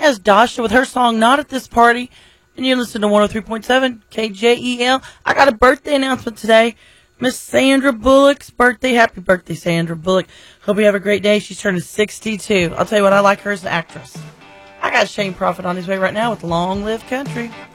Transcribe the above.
As Dasha with her song Not at This Party. And you listen to 103.7 KJEL. I got a birthday announcement today. Miss Sandra Bullock's birthday. Happy birthday, Sandra Bullock. Hope you have a great day. She's turning 62. I'll tell you what, I like her as an actress. I got Shane Prophet on his way right now with Long Live Country.